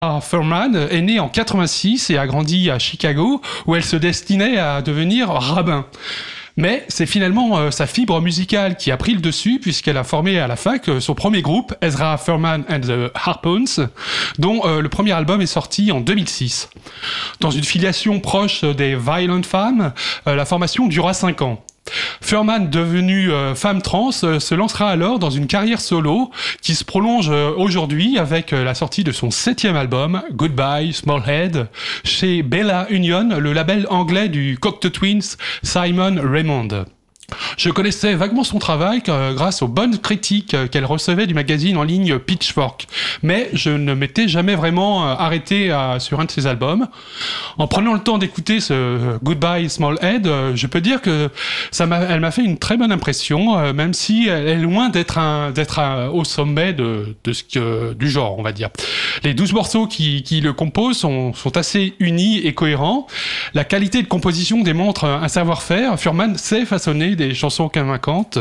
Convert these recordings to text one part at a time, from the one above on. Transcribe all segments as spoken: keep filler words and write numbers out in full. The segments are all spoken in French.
Furman est née en quatre-vingt-six et a grandi à Chicago, où elle se destinait à devenir rabbin. Mais c'est finalement euh, sa fibre musicale qui a pris le dessus, puisqu'elle a formé à la fac euh, son premier groupe, Ezra Furman and the Harpoons, dont euh, le premier album est sorti en deux mille six. Dans une filiation proche des Violent Femmes, euh, la formation dura cinq ans. Furman, devenue euh, femme trans, euh, se lancera alors dans une carrière solo qui se prolonge euh, aujourd'hui avec euh, la sortie de son septième album, Goodbye Smallhead, chez Bella Union, le label anglais du Cocteau Twins Simon Raymond. Je connaissais vaguement son travail euh, grâce aux bonnes critiques euh, qu'elle recevait du magazine en ligne Pitchfork, mais je ne m'étais jamais vraiment euh, arrêté à, sur un de ses albums. En prenant le temps d'écouter ce euh, Goodbye Smallhead, euh, je peux dire que ça m'a, elle m'a fait une très bonne impression, euh, même si elle est loin d'être, un, d'être un, au sommet de, de ce que, du genre, on va dire. Les douze morceaux qui, qui le composent sont, sont assez unis et cohérents. La qualité de composition démontre un savoir-faire. Furman sait façonner des chansons convaincantes.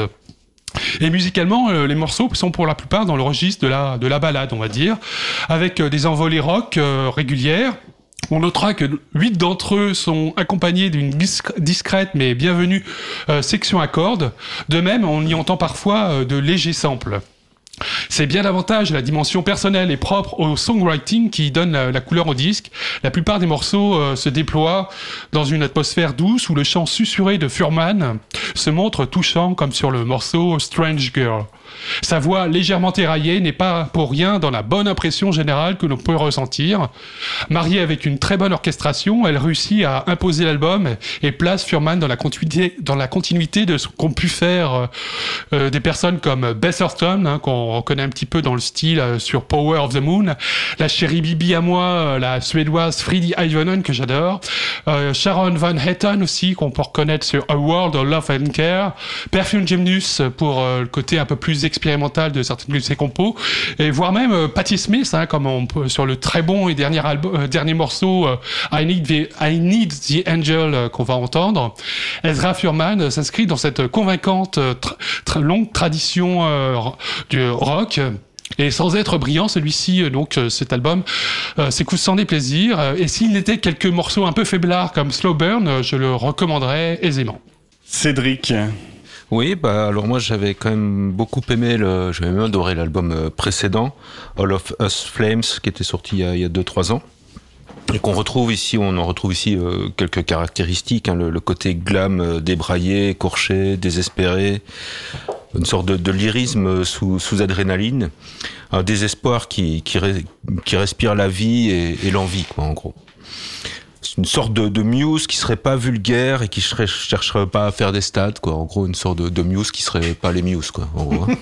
Et musicalement, euh, les morceaux sont pour la plupart dans le registre de la, de la ballade, on va dire, avec euh, des envolées rock euh, régulières. On notera que huit d'entre eux sont accompagnés d'une discrète mais bienvenue euh, section à cordes. De même, on y entend parfois euh, de légers samples. C'est bien davantage la dimension personnelle et propre au songwriting qui donne la, la couleur au disque. La plupart des morceaux euh, se déploient dans une atmosphère douce où le chant susurré de Furman se montre touchant comme sur le morceau Strange Girl. Sa voix légèrement éraillée n'est pas pour rien dans la bonne impression générale que l'on peut ressentir. Mariée avec une très bonne orchestration, elle réussit à imposer l'album et place Furman dans la continuité, dans la continuité de ce qu'ont pu faire euh, des personnes comme Beth Orton, hein, qu'on reconnaît un petit peu dans le style euh, sur Power of the Moon, la chérie Bibi à moi, euh, la suédoise Freddie Ivonen que j'adore, euh, Sharon Van Etten aussi qu'on peut reconnaître sur A World of Love and Care, Perfume Gymnus pour euh, le côté un peu plus expérimental de certaines de ses compos, et voire même euh, Patti Smith, hein, comme on peut, sur le très bon et dernier album, euh, dernier morceau euh, I Need the I Need the Angel euh, qu'on va entendre. Ezra Furman euh, s'inscrit dans cette convaincante euh, tr- tr- longue tradition euh, du rock. Et sans être brillant, celui-ci, euh, donc euh, cet album, euh, s'écoute sans déplaisir. Euh, et s'il n'était quelques morceaux un peu faiblards comme Slow Burn, euh, je le recommanderais aisément. Cédric. Oui, bah alors moi j'avais quand même beaucoup aimé, le, j'avais même adoré l'album précédent, All of Us Flames, qui était sorti il y a, il y a deux trois ans. Et qu'on retrouve ici, on en retrouve ici euh, quelques caractéristiques, hein, le, le côté glam, euh, débraillé, écorché, désespéré, une sorte de, de lyrisme sous, sous adrénaline, un désespoir qui, qui, re, qui respire la vie et, et l'envie, quoi, en gros. C'est une sorte de, de Muse qui serait pas vulgaire et qui serait, chercherait pas à faire des stats, quoi. En gros, une sorte de, de Muse qui serait pas les Muse, quoi, en gros.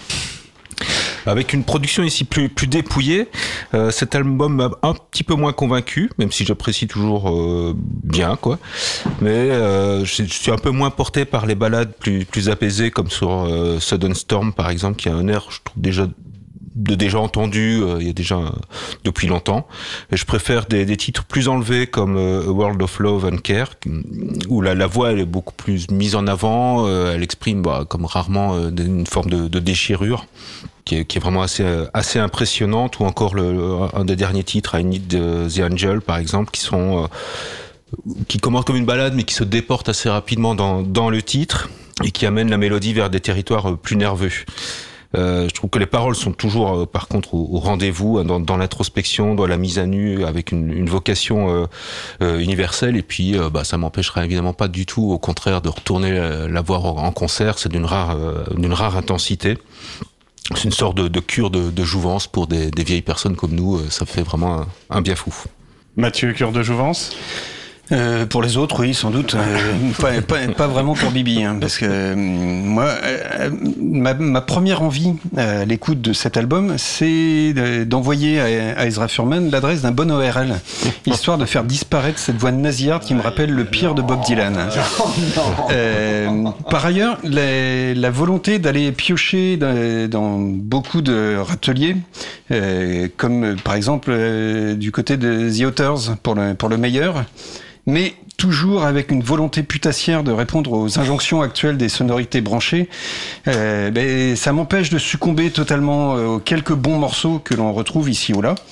Avec une production ici plus, plus dépouillée, euh, cet album m'a un petit peu moins convaincu, même si j'apprécie toujours euh, bien, quoi. Mais euh, je, je suis un peu moins porté par les ballades plus, plus apaisées, comme sur euh, Sudden Storm, par exemple, qui a un air, je trouve, déjà de déjà entendu, euh, il y a déjà euh, depuis longtemps. Et je préfère des, des titres plus enlevés comme euh, A World of Love and Care, où la, la voix elle est beaucoup plus mise en avant, euh, elle exprime bah, comme rarement euh, une forme de, de déchirure qui est, qui est vraiment assez, assez impressionnante, ou encore le, un des derniers titres, I Need the Angel par exemple, qui sont euh, qui commencent comme une balade mais qui se déportent assez rapidement dans, dans le titre et qui amènent la mélodie vers des territoires plus nerveux. Euh, je trouve que les paroles sont toujours, euh, par contre, au, au rendez-vous, hein, dans, dans l'introspection, dans la mise à nu, avec une, une vocation euh, euh, universelle. Et puis, euh, bah, ça m'empêchera évidemment pas du tout, au contraire, de retourner la, la voir en concert. C'est d'une rare, euh, d'une rare intensité. C'est une sorte de, de cure de, de jouvence pour des, des vieilles personnes comme nous. Ça fait vraiment un, un bien fou. Mathieu, cure de jouvence ? Euh, pour les autres, oui, sans doute. Euh, pas, pas, pas vraiment pour Bibi, hein, parce que euh, moi, euh, ma, ma première envie à l'écoute de cet album, c'est de, d'envoyer à, à Ezra Furman l'adresse d'un bon O R L, histoire de faire disparaître cette voix nasillarde qui me rappelle le pire de Bob Dylan. Euh, par ailleurs, la, la volonté d'aller piocher dans, dans beaucoup de râteliers, euh, comme par exemple euh, du côté de The Authors pour le, pour le meilleur, mais toujours avec une volonté putassière de répondre aux injonctions actuelles des sonorités branchées, euh, ben, ça m'empêche de succomber totalement aux quelques bons morceaux que l'on retrouve ici ou là.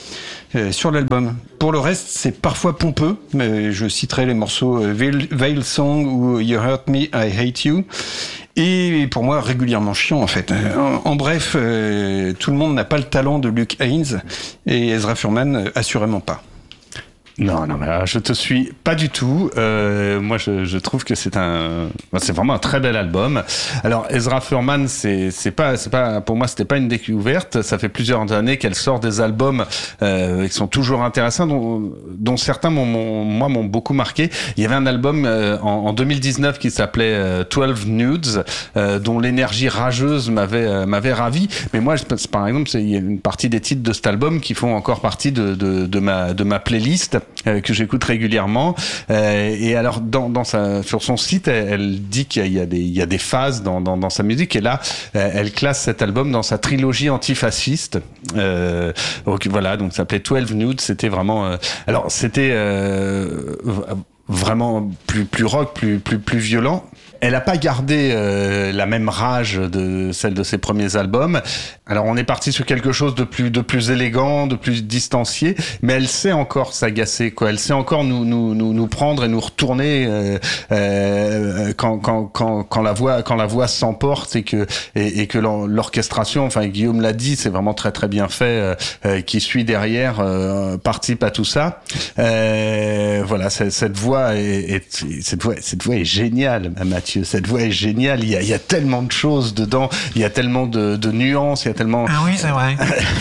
euh, sur l'album. Pour le reste, c'est parfois pompeux, mais je citerai les morceaux euh, Veil, Veil Song ou You Hurt Me, I Hate You. Et pour moi, régulièrement chiant, en fait. En, en bref, euh, tout le monde n'a pas le talent de Luke Haynes, et Ezra Furman, euh, assurément pas. Non, non, mais là, je te suis pas du tout. Euh, moi, je, je trouve que c'est un, c'est vraiment un très bel album. Alors, Ezra Furman, c'est, c'est pas, c'est pas, pour moi, c'était pas une découverte. Ça fait plusieurs années qu'elle sort des albums euh, qui sont toujours intéressants, dont, dont certains m'ont, m'ont, moi, m'ont beaucoup marqué. Il y avait un album euh, en, en deux mille dix-neuf qui s'appelait euh, twelve Nudes, euh, dont l'énergie rageuse m'avait, euh, m'avait ravi. Mais moi, je, par exemple, c'est, il y a une partie des titres de cet album qui font encore partie de, de, de ma, de ma playlist. Euh, que j'écoute régulièrement. Euh, et alors, dans, dans sa, sur son site, elle, elle dit qu'il y a, il y a, des, il y a des phases dans, dans, dans sa musique. Et là, euh, elle classe cet album dans sa trilogie antifasciste. Euh, donc, voilà, donc ça s'appelait twelve Nudes. C'était vraiment... Euh, alors, c'était euh, vraiment plus, plus rock, plus, plus, plus violent. Elle n'a pas gardé euh, la même rage de celle de ses premiers albums. Alors on est parti sur quelque chose de plus de plus élégant, de plus distancié, mais elle sait encore s'agacer, quoi. Elle sait encore nous nous nous, nous prendre et nous retourner euh, euh, quand quand quand quand la voix quand la voix s'emporte et que et, et que l'orchestration, enfin Guillaume l'a dit, c'est vraiment très très bien fait. Euh, euh, qui suit derrière euh, participe à tout ça. Euh, voilà, cette, cette voix est, est cette voix cette voix est géniale, Mathieu. Cette voix est géniale. Il y a, il y a tellement de choses dedans. Il y a tellement de, de nuances. Il y a tellement. Ah oui, c'est vrai.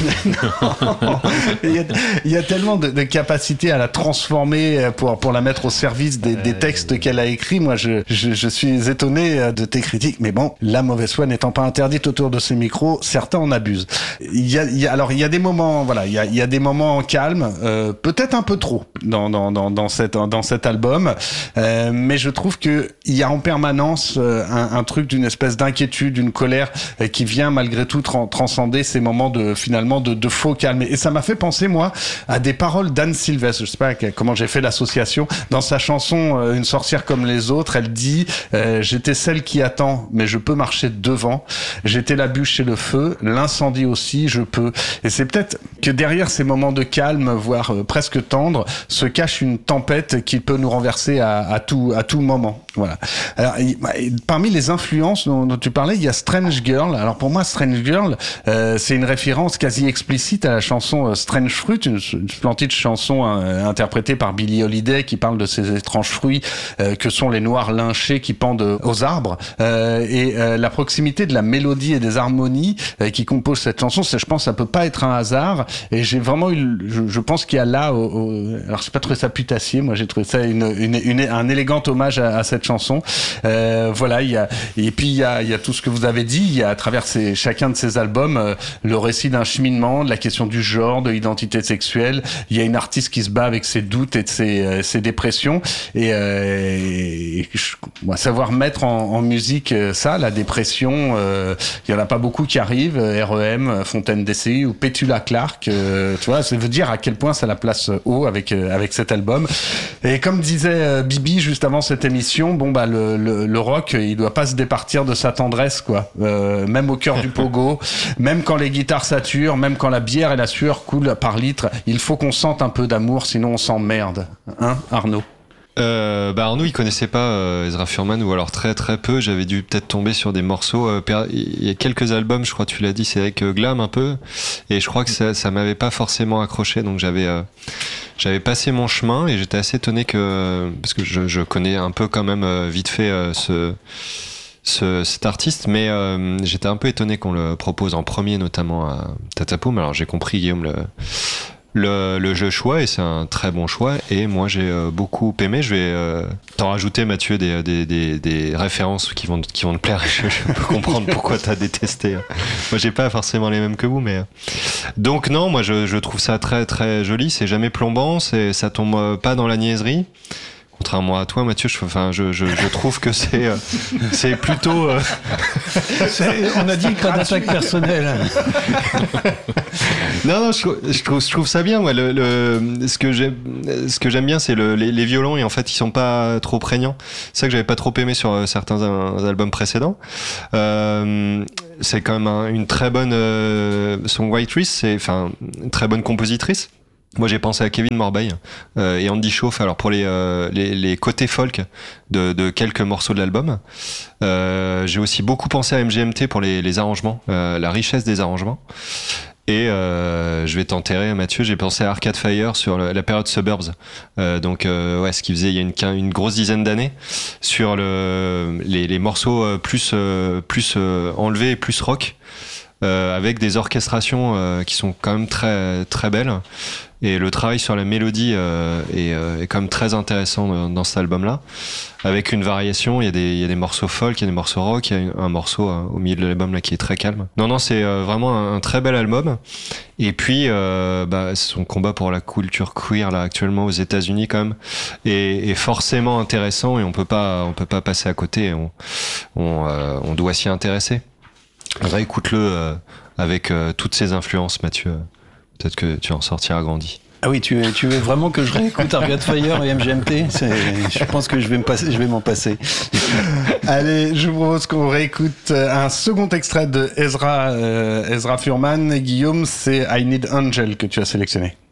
non, il, y a, il y a tellement de, de capacité à la transformer pour pour la mettre au service des, des textes qu'elle a écrits. Moi, je, je je suis étonné de tes critiques. Mais bon, la mauvaise foi n'étant pas interdite autour de ces micros, certains en abusent. Il y a, il y a alors il y a des moments, voilà, il y a il y a des moments calmes, euh, peut-être un peu trop dans dans dans dans cet dans cet album, euh, mais je trouve que il y a en permanence Un, un truc d'une espèce d'inquiétude, d'une colère euh, qui vient malgré tout tran- transcender ces moments de finalement de, de faux calme. Et ça m'a fait penser moi à des paroles d'Anne Sylvestre. Je sais pas comment j'ai fait l'association. Dans sa chanson euh, Une sorcière comme les autres, elle dit euh, j'étais celle qui attend, mais je peux marcher devant. J'étais la bûche et le feu, l'incendie aussi, je peux. Et c'est peut-être que derrière ces moments de calme, voire euh, presque tendre, se cache une tempête qui peut nous renverser à, à tout à tout moment. Voilà. Alors, parmi les influences dont, dont tu parlais, il y a Strange Girl. Alors pour moi, Strange Girl, euh, c'est une référence quasi explicite à la chanson euh, Strange Fruit, une, une splendide chanson euh, interprétée par Billie Holiday qui parle de ces étranges fruits euh, que sont les noirs lynchés qui pendent aux arbres. Euh, et euh, la proximité de la mélodie et des harmonies euh, qui composent cette chanson, c'est, je pense, ça peut pas être un hasard. Et j'ai vraiment eu, je, je pense qu'il y a là, au, au, alors j'ai pas trouvé ça putassier, moi j'ai trouvé ça une, une, une, un élégant hommage à, à cette chanson. Euh, voilà, il y a et puis il y a il y a tout ce que vous avez dit. Il y a à travers ces, chacun de ces albums euh, le récit d'un cheminement, de la question du genre, de l'identité sexuelle. Il y a une artiste qui se bat avec ses doutes et de ses, euh, ses dépressions. Et, euh, et je, moi, savoir mettre en, en musique euh, ça, la dépression, euh, il y en a pas beaucoup qui arrivent. R E M, Fontaine D C I ou Petula Clark. Euh, tu vois, ça veut dire à quel point ça la place haut avec euh, avec cet album. Et comme disait euh, Bibi juste avant cette émission, bon bah le le, le rock, il doit pas se départir de sa tendresse, quoi. Euh, même au cœur du pogo, même quand les guitares saturent, même quand la bière et la sueur coulent par litre, il faut qu'on sente un peu d'amour, sinon on s'emmerde. Hein, Arnaud? Euh, bah Arnaud il connaissait pas euh, Ezra Furman, ou alors très très peu. J'avais dû peut-être tomber sur des morceaux euh, per... il y a quelques albums, je crois tu l'as dit, c'est avec euh, Glam un peu, et je crois que ça, ça m'avait pas forcément accroché, donc j'avais euh, j'avais passé mon chemin et j'étais assez étonné que, parce que je, je connais un peu quand même euh, vite fait euh, ce Ce, cet artiste, mais euh, j'étais un peu étonné qu'on le propose en premier, notamment à Tatapoum. Alors j'ai compris, Guillaume, le, le, le jeu choix, et c'est un très bon choix, et moi j'ai euh, beaucoup aimé. Je vais euh, t'en rajouter, Mathieu, des, des, des, des références qui vont, qui vont te plaire. Je, je peux comprendre pourquoi t'as détesté. Moi j'ai pas forcément les mêmes que vous, mais donc non, moi je, je trouve ça très très joli. C'est jamais plombant, c'est, ça tombe pas dans la niaiserie. Contrairement à toi, Mathieu, je, enfin, je, je, je trouve que c'est, euh, c'est plutôt. Euh... C'est, on a dit pas d'attaque personnelle. non, non, je, je, trouve, je trouve ça bien. Moi, le, le, ce que j'aime, ce que j'aime bien, c'est le, les, les violons, et en fait, ils sont pas trop prégnants. C'est ça que j'avais pas trop aimé sur certains albums précédents. Euh, c'est quand même un, une très bonne euh, songwriter, c'est, enfin, une très bonne compositrice. Moi, j'ai pensé à Kevin Morby euh, et Andy Shauf. Alors pour les, euh, les, les côtés folk de, de quelques morceaux de l'album, euh, j'ai aussi beaucoup pensé à M G M T pour les, les arrangements, euh, la richesse des arrangements. Et euh, je vais t'enterrer, Mathieu. J'ai pensé à Arcade Fire sur le, la période Suburbs, euh, donc euh, ouais, ce qu'ils faisaient il y a une, une grosse dizaine d'années, sur le, les, les morceaux plus euh, plus euh, enlevés, plus rock. Euh, avec des orchestrations euh, qui sont quand même très très belles, et le travail sur la mélodie euh, est, euh, est quand même très intéressant dans, dans cet album-là, avec une variation. Il y a des il y a des morceaux folk, il y a des morceaux rock, il y a un morceau euh, au milieu de l'album là qui est très calme. Non non, c'est euh, vraiment un, un très bel album. Et puis euh, bah, son combat pour la culture queer là actuellement aux États-Unis quand même est, est forcément intéressant, et on peut pas on peut pas passer à côté. On on, euh, on doit s'y intéresser. Réécoute-le euh, avec euh, toutes ces influences, Mathieu. Peut-être que tu en sortiras grandi. Ah oui, tu, tu veux vraiment que je réécoute Arcade Fire et M G M T? C'est, je pense que je vais me passer, je vais m'en passer. Allez, je vous propose qu'on réécoute un second extrait de Ezra, euh, Ezra Furman. Guillaume, c'est I Need Angel que tu as sélectionné.